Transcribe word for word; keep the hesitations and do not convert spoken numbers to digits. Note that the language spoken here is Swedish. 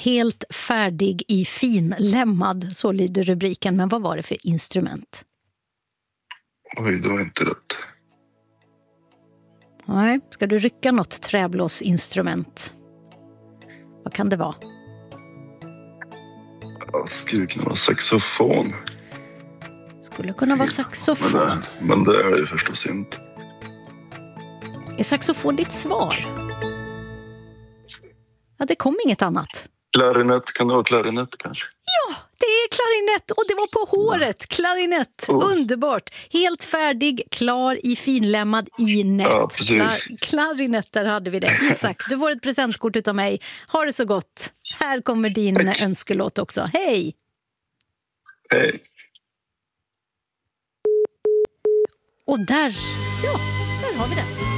Helt färdig i finlämmad, så lyder rubriken. Men vad var det för instrument? Oj, det var inte rätt. Nej, ska du rycka något träblåsinstrument? Vad kan det vara? Ja, skulle kunna vara saxofon. Skulle kunna vara saxofon. Men det, men det är det ju förstås inte. Är saxofon ditt svar? Ja, det kom inget annat. Klarinett, kan det vara klarinett kanske? Ja, det är klarinett och det var på håret. Klarinett, Oh. underbart. Helt färdig, klar i finlämmad i nät. Ja, precis. Klar, klarinett, där hade vi det. Isak, du får ett presentkort utav mig. Ha det så gott. Här kommer din Tack. önskelåt också. Hej! Hej. Och där, ja, där har vi det.